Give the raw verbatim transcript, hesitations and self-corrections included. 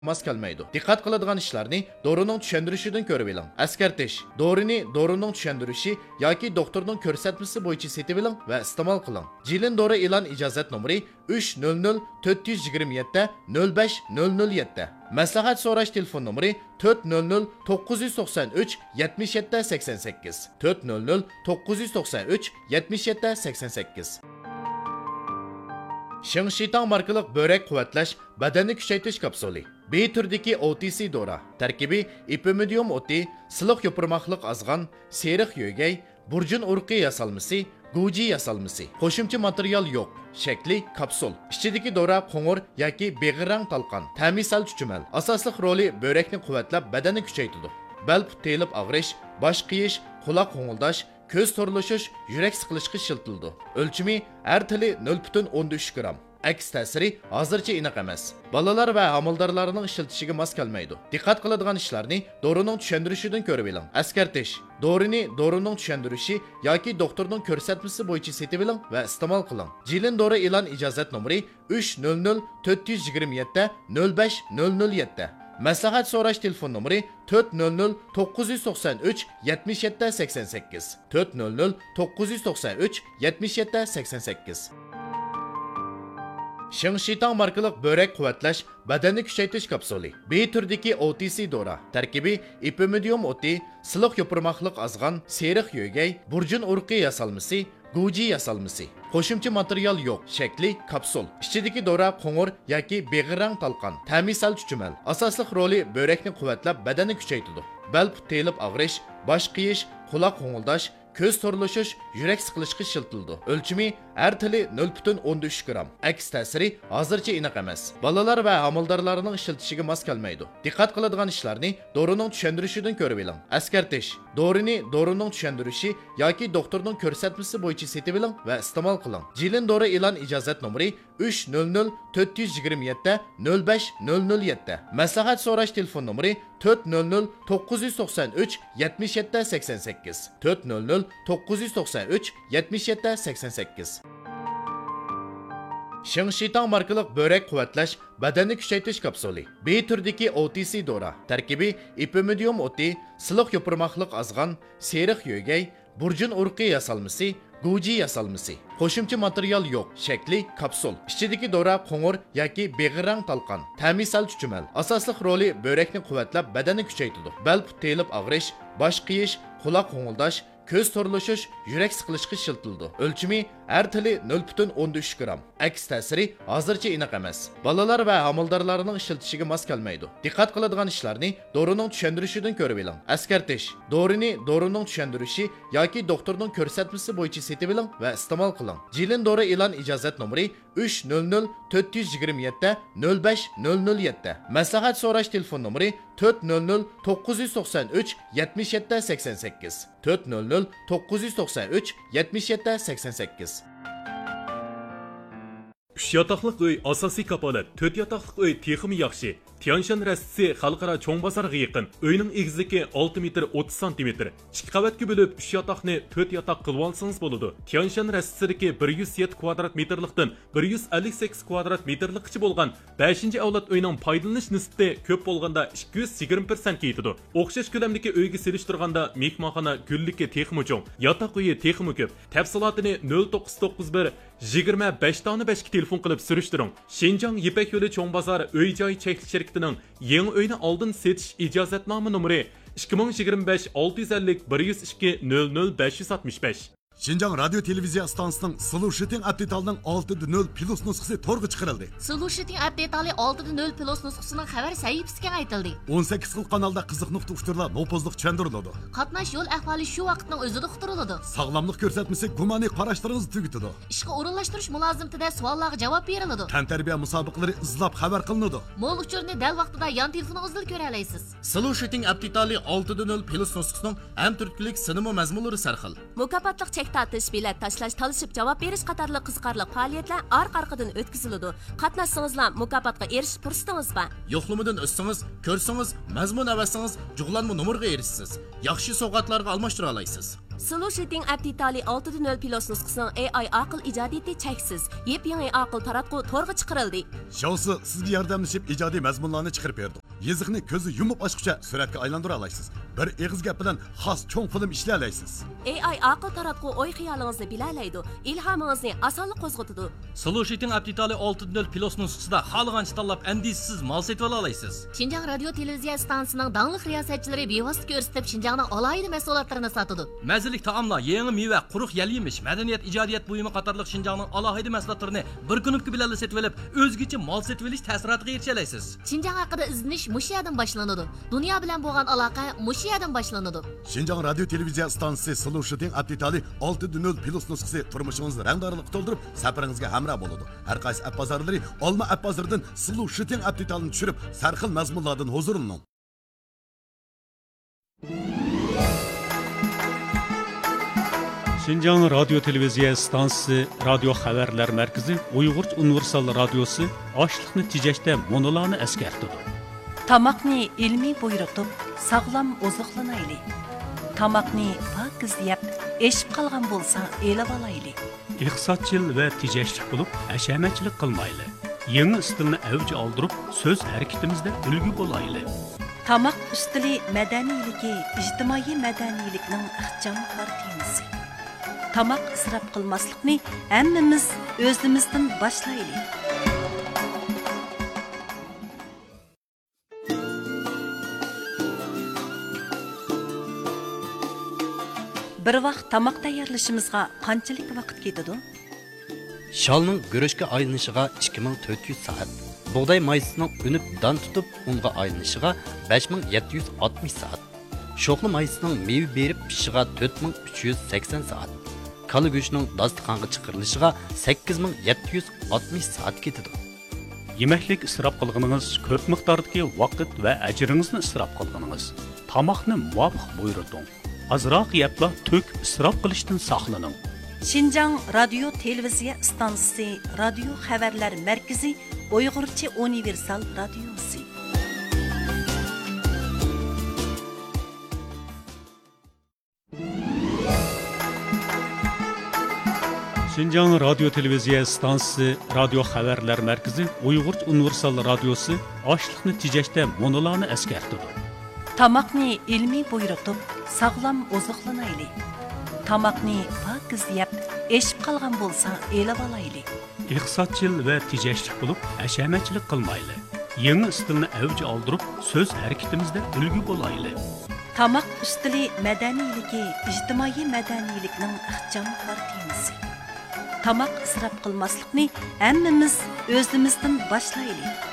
mos kelmaydi. Diqqat qiladigan ishlarni dorining tushuntirishidan ko'rib oling. Askartish: dorini dorining tushuntirishi yoki doktorning ko'rsatmasi bo'yicha setib oling va iste'mol qiling. Jilin dori e'lon ijozat nomeri uch nol nol to'rt yuz yigirma yetti nol besh nol nol yetti. Maslahat so'rash telefon nomeri to'rt nol nol to'qqiz yuz to'qson uch yetmish yetti sakson sakkiz. to'rt nol nol to'qqiz yuz to'qson uch yetmish yetti sakson sakkiz. Shingshitang markalik börek quvvatlash badanni kuchaytirish kapsuli. B turdagi O T C dora. Tarkibi ipimidium o'ti, siliq yo'pirmoqliq azg'an, seriq yo'gay, burjun urqi yasalmasi, guji yasalmasi. Qo'shimcha material yo'q. Shakli kapsul. Ichidagi dora qo'ng'ir yoki beg'irang talqon. Ta'misal chuchumal. Asosli roli börekni quvvatlab badanni kuchaytiradi. Bel telib og'rish, bosh qiyish, quloq qo'ng'ildash, ko'z to'rlashish, yurak siqilishga shiltildi. O'lchimi har tili nol butun o'n uch gramm. Aks ta'siri hozircha aniq emas. Bolalar va amaldorlarning ishlatishiga mos kelmaydi. Diqqat qiladigan ishlarni dorining tushuntirishidan ko'rib oling. Askartish: dorini dorining tushuntirishi yoki doktorning ko'rsatmasi bo'yicha setib oling va iste'mol qiling. Jilin dori e'lon ijozat nomeri uch nol nol to'rt yuz yigirma yetti nol besh nol nol yetti. Maslahat so'rash telefon nomeri to'rt nol nol to'qqiz yuz to'qson uch yetmish yetti sakson sakkiz. to'rt nol nol to'qqiz yuz to'qson uch yetmish yetti sakson sakkiz. Shingshitang markalik börek quvvatlash badanni kuchaytirish kapsuli. B turdagi O T C dora. Tarkibi ipimidium o'ti, siliq yo'pirmoqliq azg'an, seriq yo'gay, burjun urqi yasalmasi, guji yasalmasi. Qo'shimcha material yo'q. Shakli kapsul. Ichidagi dora qo'ng'ir yoki beg'irang talqon. Ta'misal chuchumal. Asosli roli börekni quvvatlab badanni kuchaytiradi. Bel telib og'rish, bosh qiyish, quloq qo'ng'ildash, ko'z to'rlashish, yurak siqilishga shiltildi. O'lchimi har tili nol butun o'n uch gramm. Aks ta'siri hozircha aniq emas. Bolalar va amaldorlarning ishlatishiga mos kelmaydi. Diqqat qiladigan ishlarni dorining tushuntirishidan ko'rib oling. Askartish: dorini dorining tushuntirishi yoki doktorning ko'rsatmasi bo'yicha setib oling va iste'mol qiling. Jilin dori e'lon ijozat nomeri uch nol nol to'rt yuz yigirma yetti nol besh nol nol yetti. Maslahat so'rash telefon nomeri to'rt nol nol to'qqiz yuz to'qson uch yetmish yetti sakson sakkiz. to'rt nol nol to'qqiz yuz to'qson uch yetmish yetti sakson sakkiz. Shingshitang markalik börek quvvatlash badanni kuchaytirish kapsuli. B turdagi O T C dora. Tarkibi ipimidium o'ti, siliq yo'pirmoqliq azg'an, seriq yo'gay, burjun urqi yasalmasi, guji yasalmasi. Qo'shimcha material yo'q. Shakli kapsul. Ichidagi dora qo'ng'ir yoki beg'irang talqon. Ta'misal chuchumal. Asosli roli börekni quvvatlab badanni kuchaytiradi. Bel telib og'rish, bosh qiyish, quloq qo'ng'ildash, ko'z to'rlashish, yurak siqilishga shiltildi. O'lchimi har tili nol butun o'n uch gramm. Aks ta'siri hozircha aniq emas. Bolalar va amaldorlarning ishlatishiga mos kelmaydi. Diqqat qiladigan ishlarni dorining tushuntirishidan ko'rib oling. Askartish: dorini dorining tushuntirishi yoki doktorning ko'rsatmasi bo'yicha setib oling va iste'mol qiling. Jilin dori e'lon ijozat nomeri uch nol nol to'rt yuz yigirma yetti nol besh nol nol yetti. Maslahat so'rash telefon nomeri to'rt nol nol to'qqiz yuz to'qson uch yetmish yetti sakson sakkiz. to'rt nol nol to'qqiz yuz to'qson uch yetmish yetti sakson sakkiz. uch yotoqliq uy asosiy kapolat, to'rt yotoqliq uy texmi yaxshi. Tianshan rastisi xalqaro cho'ng bozorga yaqin. Uyning egizligi olti metr o'ttiz santimetr. ikki qavatga bo'lib uch yotoqni to'rt yotoq qilib olsangiz bo'ladi. Tianshan rastisidagi bir yuz yetti kvadrat metrlikdan bir yuz ellik sakkiz kvadrat metrlikcha bo'lgan beshinchi avlod uyning foydalanish nisbati ko'p bo'lganda ikki yuz yigirma persent yetadi. O'xshash ko'lamdagi uyga selishtirganda mehmonxona gulligi texmi cho'ng, yotoq uyi texmi ko'p. Tafsilotini nol to'qqiz to'qqiz bir yigirma besh besh ga telefon qilib surishtiring. Shenjang Yipak yo'li cho'ng bozor uy-joy cheklik yangi uyni oldin setish ijozatnoma nomeri ikki ming yigirma besh olti yuz ellik bir yuz ikki nol nol besh yuz oltmish besh. Şinjan radyo televiziya stansiyasining Solution update'ning olti nol plus nusxasi to'rga chiqarildi. Solution update'li olti nol plus nusxasining xabar sahifasiga aytildi. o'n sakkiz xil kanalda qiziq nuqta uchurlar nopozliq tushuntiriladi. Qatnash yo'l ahvoli shu vaqtning o'zida uqtiriladi. Sog'lomlik ko'rsatmasi gumoniy qarashlaringizni tugatadi. Ishga o'rinlashtirish mulozimtida savollarga javob beriladi. Tan tarbiya musobaqalari izlab xabar qilinadi. Mo'l uchurni dal vaqtida yon telefoningizdan ko'ra olasiz. Solution update'li olti nol plus nusxasining ham turklik sinema mazmunlari sarxil. Mukofotliq chek tartish, bilet tashlash, talishib javob berish qatorli qiziqarli faoliyatlar orqa-orqadan o'tkaziladi. Qatnashsangizlar mukofotga erishish fursatingiz bor. Yo'qlamadan o'tsangiz, ko'rsangiz, mazmun avasangiz, jug'lanma nomeriga erishsiz. Yaxshi sovg'atlarga almashtira olasiz. Solution Aptitali olti nol Plus nusxasining A I aql ijodiyati cheksiz. Yep-yangi aql taratqu to'rga chiqarildi. Xiaosi sizga yordamlashib ijodiy mazmunlarni chiqarib berdi. Yeziqni ko'zi yumib ochguncha suratga aylantira olasiz. Bir eg'iz gap bilan xos cho'ng film ishlay olasiz. A I aql taratqu o'y xiyolingizni bilalaydi, ilhomingizni osonlik qo'zg'atadi. Solution Aptitali olti nol Plus nusxasida xohlagancha tanlab andisiz mal setib olasiz. Şinjan radio televiziya stansiyasining dangliq riyosatchilari bevosita ko'rsatib Şinjanning alohida mahsulotlarini sotadi. Mazalik taomlar, yangi meva, quruq yal yemish, madaniyat, ijodiyat buyumi qatorliq Şinjanning alohida mahsulotlarini bir kunlik bilan setib olib, o'zgacha mal setib olish ta'siriga erisha olasiz. Şinjan haqida izlanish mushu yerdan boshlanadi. Dunyo bilan bo'lgan aloqa mushu yerdan boshlanadi. Şinjan radio televiziya stansiyasi Solution Aptitali olti nol Plus nusxasi turmushingizni rangdorlik to'ldirib, safaringizga hamroh bo'ladi. Har qaysi app bozorlari olma app bozoridan Solution Aptitalini tushirib, sarxil mazmunlardan huzurlaning. Şinjan radio televiziya stansiyasi radio xabarlar markazi Uyg'urcha universal radiosi ochliqni tejashda monolarni eskartadi. Tamoqni ilmiy buyurtib, sog'lom oziqlanayli. Tamoqni pokiz yeb, eshib qolgan bo'lsa, elib olayli. Iqtisodchil va tejashlik bo'lib, ashamachilik qilmayli. Yangi stilni avj oldirib, so'z harakatimizda ulgu bo'layli. Tamoq ustili madaniyligi, ijtimoiy madaniylikning ixcham temasi. Tamoq isrof qilmaslikni hammamiz o'zimizdan boshlaylik. Bir vaqt tamoq tayyorlashimizga qanchalik vaqt ketadi? Shalning guruchga aylanishiga ikki ming to'rt yuz soat. Bug'doy maysining unib dan tutib unga aylanishiga besh ming yetti yuz oltmish soat. Sho'xli maysining meva berib pishishiga to'rt ming uch yuz sakson soat. Kala go'shtining dasturxonga chiqarilishiga sakkiz ming yetti yuz oltmish soat ketadi. Yemeklik isrof qilganingiz ko'p miqdordagi vaqt va ajringizni isrof qilganingiz. Tamoqni muvofiq buyurting. Azroq yepla to'k isrof qilishdan saqlaning. Şinjan radio televiziya stansiyasi radio xabarlar markazi Uyg'urcha universal radiosi. Şinjan radio televiziya stansiyasi radio xabarlar markazi Uyg'urcha universal radiosi ochliqni tejashda monolarni eskartadi. Tamoqni ilmiy buyurtib, sog'lom oziqlanayli. Tamoqni pokiz yeb, eshib qolgan bo'lsa, elib olayli. Iqtisodchil va tejashlik bo'lib, ashamachilik qilmayli. Yangi stilni avj oldirib, so'z harakatimizda ulgu bo'layli. Tamoq ustili madaniyligi, ijtimoiy madaniylikning ixcham temasi. Tamoq isrof qilmaslikni hammamiz o'zimizdan boshlaylik.